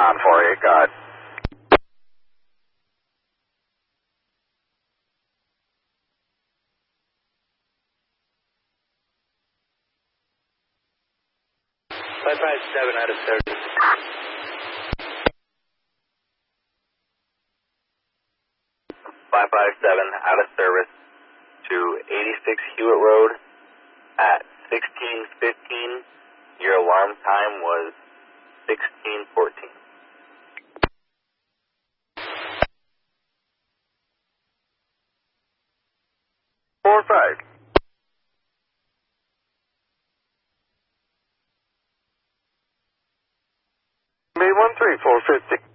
on for you. Go ahead. Seven out of 30. 557 out of service to 86 Hewitt Road at 16:15. Your alarm time was 16:14. 4-5. May 13 450.